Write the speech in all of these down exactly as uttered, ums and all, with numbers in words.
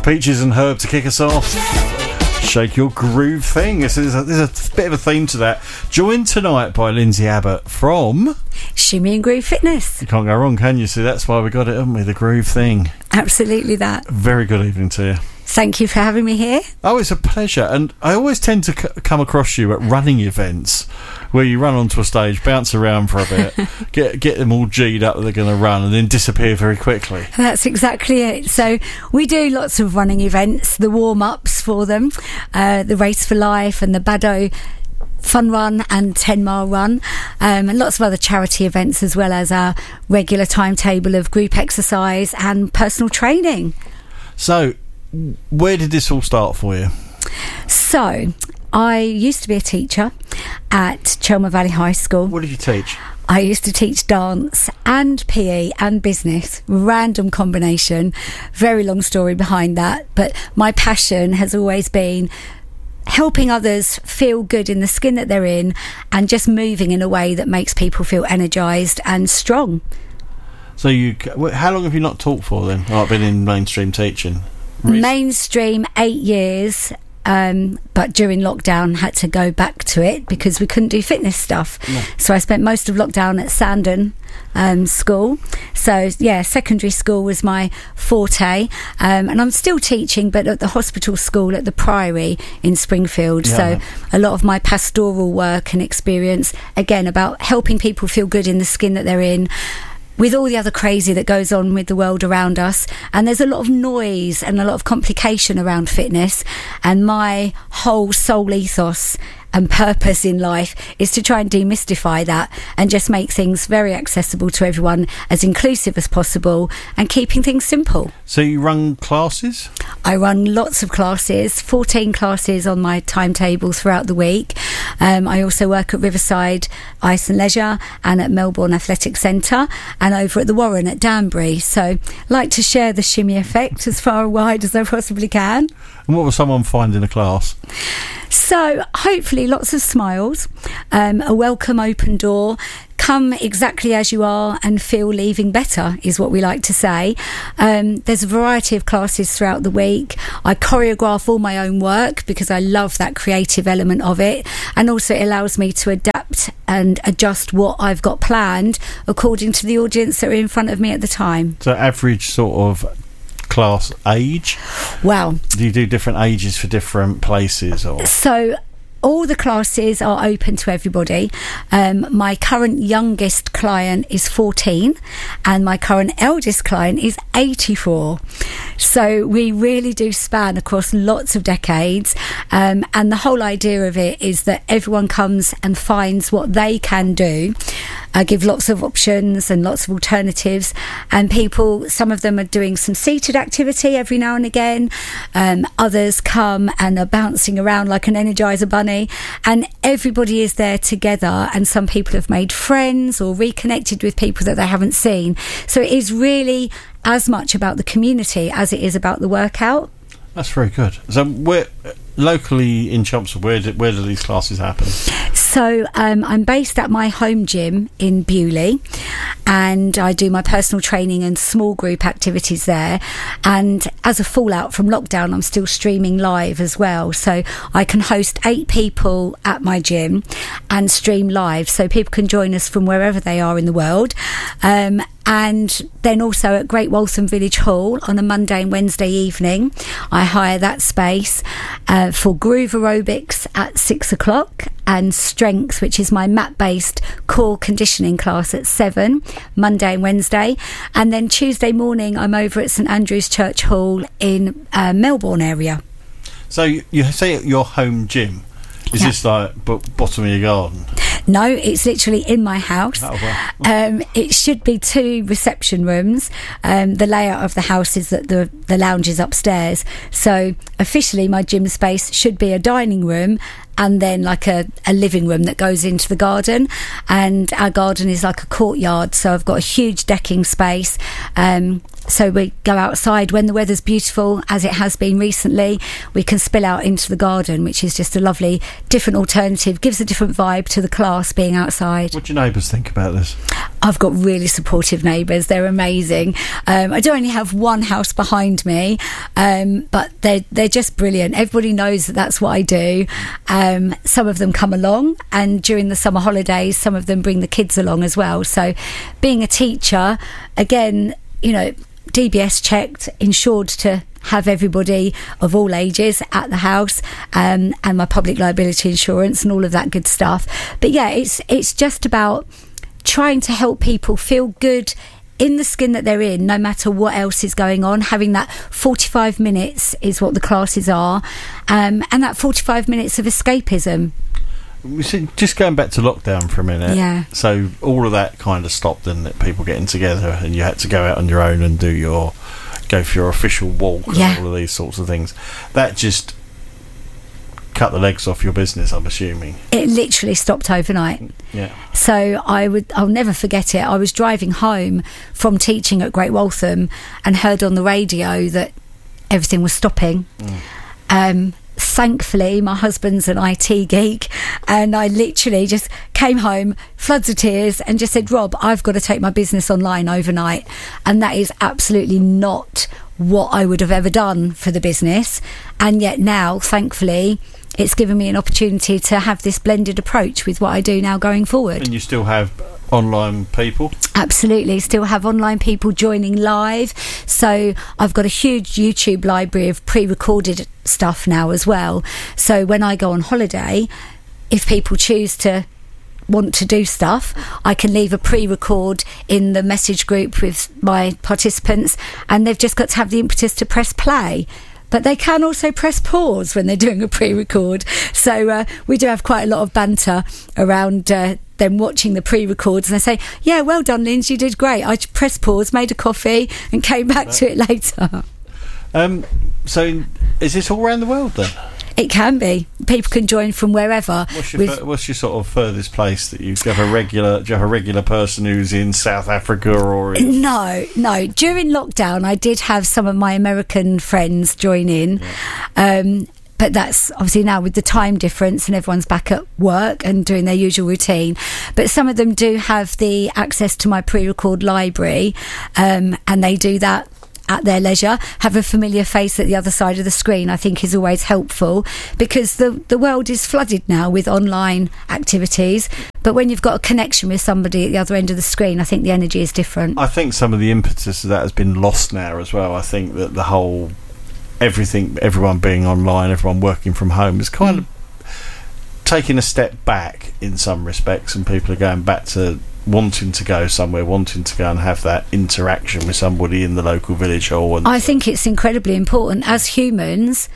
Peaches and Herb to kick us off. Shake your groove thing. There's a, there's a bit of a theme to that. Joined tonight by Lindsay Abbott from Shimmy and Groove Fitness. You can't go wrong, can you? See, that's why we got it, haven't we? The groove thing. Absolutely that. Very good evening to you. Thank you for having me here. Oh, it's a pleasure. And I always tend to c- come across you at running events where you run onto a stage, bounce around for a bit, get get them all G'd up that they're going to run, and then disappear very quickly. That's exactly it. So we do lots of running events, the warm-ups for them, uh, the Race for Life and the Baddo Fun Run and ten mile run, um, and lots of other charity events, as well as our regular timetable of group exercise and personal training. So where did this all start for you? So I used to be a teacher at Chelmer Valley High School. What did you teach? I used to teach dance and P E and business. Random combination. Very long story behind that. But my passion has always been helping others feel good in the skin that they're in and just moving in a way that makes people feel energised and strong. So you, how long have you not taught for then? Oh, I've been in mainstream teaching. Mainstream eight years, um, but during lockdown had to go back to it because we couldn't do fitness stuff. No. So I spent most of lockdown at Sandon um, School. So yeah, secondary school was my forte, um, and I'm still teaching, but at the hospital school at the Priory in Springfield. Yeah. So a lot of my pastoral work and experience, again, about helping people feel good in the skin that they're in, with all the other crazy that goes on with the world around us. And there's a lot of noise and a lot of complication around fitness, and my whole soul ethos and purpose in life is to try and demystify that and just make things very accessible to everyone, as inclusive as possible, and keeping things simple. So you run classes? I run lots of classes, fourteen classes on my timetable throughout the week. Um, I also work at Riverside Ice and Leisure and at Melbourne Athletic Centre and over at the Warren at Danbury. So I like to share the shimmy effect as far wide as I possibly can. And what will someone find in a class? So hopefully lots of smiles, um, a welcome open door. Come exactly as you are and feel leaving better is what we like to say. Um, there's a variety of classes throughout the week. I choreograph all my own work because I love that creative element of it, and also it allows me to adapt and adjust what I've got planned according to the audience that are in front of me at the time. So average sort of class age? Wow. Do you do different ages for different places? Or so all the classes are open to everybody. Um, my current youngest client is fourteen and my current eldest client is eighty-four. So we really do span across lots of decades, um, and the whole idea of it is that everyone comes and finds what they can do. I give lots of options and lots of alternatives, and people, some of them are doing some seated activity every now and again, um, others come and are bouncing around like an Energizer bunny, and everybody is there together, and some people have made friends or reconnected with people that they haven't seen. So it is really as much about the community as it is about the workout. That's very good. So where locally in Chelmsford, where do, where do these classes happen? So um, I'm based at my home gym in Bewley, and I do my personal training and small group activities there. And as a fallout from lockdown, I'm still streaming live as well. So I can host eight people at my gym and stream live, so people can join us from wherever they are in the world. Um, and then also at Great Waltham Village Hall on a Monday and Wednesday evening, I hire that space uh, for groove aerobics at six o'clock and strength, which is my mat-based core conditioning class at seven, Monday and Wednesday. And then Tuesday morning, I'm over at St Andrew's Church Hall in uh, Melbourne area. So you, you say at your home gym. Is yeah. this like b- bottom of your garden? No, it's literally in my house. Oh, wow. um, it should be two reception rooms. Um, the layout of the house is that the, the lounge is upstairs. So officially my gym space should be a dining room and then like a, a living room that goes into the garden. And our garden is like a courtyard, so I've got a huge decking space. Um, so we go outside when the weather's beautiful, as it has been recently. We can spill out into the garden, which is just a lovely different alternative, gives a different vibe to the class being outside. What do your neighbours think about this? I've got really supportive neighbours. They're amazing. Um, I do only have one house behind me, um, but they're, they're just brilliant. Everybody knows that that's what I do. Um, some of them come along, and during the summer holidays, some of them bring the kids along as well. So being a teacher, again, you know, D B S checked, insured to have everybody of all ages at the house, um, and my public liability insurance and all of that good stuff. But yeah, it's it's just about trying to help people feel good in the skin that they're in, no matter what else is going on. Having that forty-five minutes is what the classes are, um, and that forty-five minutes of escapism. Just going back to lockdown for a minute. Yeah. So all of that kind of stopped, and people getting together, and you had to go out on your own and do your go for your official walk yeah. and all of these sorts of things. That just cut the legs off your business, I'm assuming. It literally stopped overnight. Yeah. So I would, I'll never forget it. I was driving home from teaching at Great Waltham and heard on the radio that everything was stopping. Mm. Um, thankfully, my husband's an I T geek, and I literally just came home, floods of tears, and just said, Rob, I've got to take my business online overnight. And that is absolutely not what I would have ever done for the business. And yet now, thankfully, it's given me an opportunity to have this blended approach with what I do now going forward. And you still have online people? Absolutely, still have online people joining live. So I've got a huge YouTube library of pre-recorded stuff now as well. So when I go on holiday, if people choose to want to do stuff, I can leave a pre-record in the message group with my participants, and they've just got to have the impetus to press play. But they can also press pause when they're doing a pre-record. So uh, we do have quite a lot of banter around uh, them watching the pre-records, and they say, yeah, well done, Linz, you did great. I pressed pause, made a coffee, and came back to it later. Um, so is this all around the world then? It can be. People can join from wherever. What's your, fir- what's your sort of furthest place that you do you have a regular? Do you have a regular person who's in South Africa or? In- no, no. During lockdown, I did have some of my American friends join in, yeah. um, but that's obviously now with the time difference and everyone's back at work and doing their usual routine. But some of them do have the access to my pre-record library, um, and they do that at their leisure. Have a familiar face at the other side of the screen, I think, is always helpful, because the the world is flooded now with online activities, but when you've got a connection with somebody at the other end of the screen, I think the energy is different. I think some of the impetus of that has been lost now as well. I think that the whole everything everyone being online, everyone working from home is kind mm. of taking a step back in some respects, and people are going back to wanting to go somewhere, wanting to go and have that interaction with somebody in the local village hall. And I think it's incredibly important. As humans,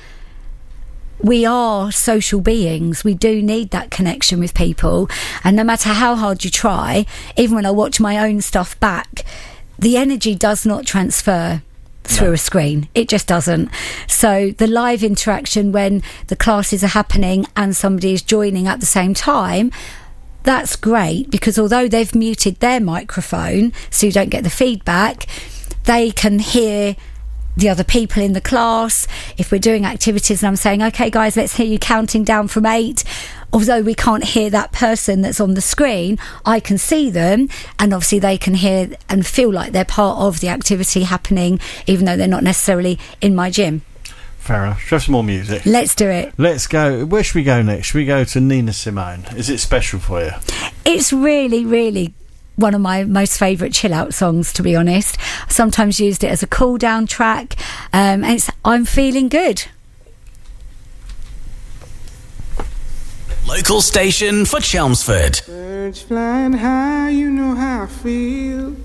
we are social beings. We do need that connection with people, and no matter how hard you try, even when I watch my own stuff back, the energy does not transfer through no. a screen. It just doesn't. So the live interaction when the classes are happening and somebody is joining at the same time, that's great, because although they've muted their microphone so you don't get the feedback, they can hear the other people in the class. If we're doing activities and I'm saying, okay guys, let's hear you counting down from eight, although we can't hear that person that's on the screen, I can see them, and obviously they can hear and feel like they're part of the activity happening, even though they're not necessarily in my gym. Fair enough. Should we have some more music? Let's do it. Let's go. Where should we go next? Should we go to Nina Simone? Is it special for you? It's really, really one of my most favourite chill out songs, to be honest. I sometimes used it as a cool down track, um, and it's I'm Feeling Good. Local station for Chelmsford. Birds flying high, you know how I feel.